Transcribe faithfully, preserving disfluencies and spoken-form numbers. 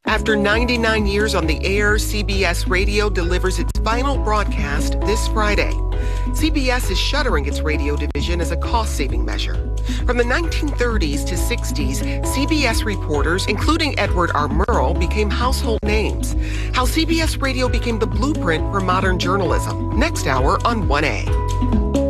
After ninety-nine years on the air, C B S Radio delivers its final broadcast this Friday. C B S is shuttering its radio division as a cost-saving measure. From the nineteen thirties to sixties, C B S reporters, including Edward R. Murrow, became household names. How C B S Radio became the blueprint for modern journalism. Next hour on one A.